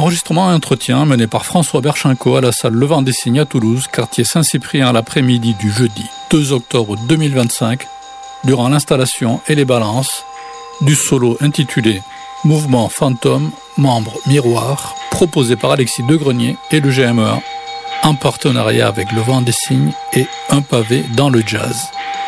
Enregistrement et entretien mené par François Berchenko à la salle Le Vent des Cygnes à Toulouse, quartier Saint-Cyprien, l'après-midi du jeudi 2 octobre 2025, durant l'installation et les balances du solo intitulé Mouvement Fantôme, membre Miroir, proposé par Alexis Degrenier et le GMEA, en partenariat avec Le Vent des Cygnes et Un pavé dans le jazz.